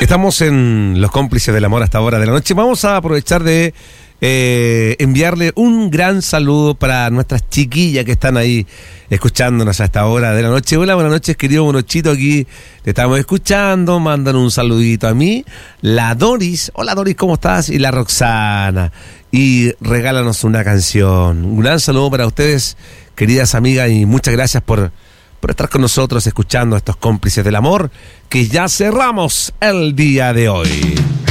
Estamos en Los Cómplices del Amor hasta ahora de la noche. Vamos a aprovechar de enviarle un gran saludo para nuestras chiquillas que están ahí escuchándonos a esta hora de la noche. Hola, buenas noches, querido Morochito, aquí te estamos escuchando. Mandan un saludito a mí, la Doris. Hola Doris, ¿cómo estás? Y la Roxana. Y regálanos una canción. Un gran saludo para ustedes, queridas amigas, y muchas gracias por estar con nosotros escuchando a estos Cómplices del Amor, que ya cerramos el día de hoy.